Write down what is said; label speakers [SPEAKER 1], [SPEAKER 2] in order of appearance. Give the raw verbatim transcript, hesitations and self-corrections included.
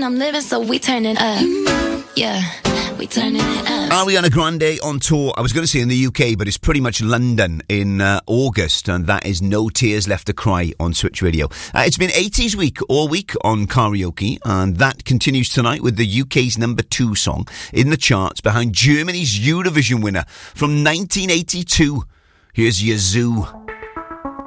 [SPEAKER 1] I'm living, so we turning up. Yeah, we turning it up.
[SPEAKER 2] Ariana Grande on tour. I was going to say in the U K, but it's pretty much London in uh, August, and that is No Tears Left to Cry on Switch Radio. Uh, it's been eighties week all week on karaoke, and that continues tonight with the U K's number two song in the charts behind Germany's Eurovision winner from nineteen eighty-two. Here's Yazoo.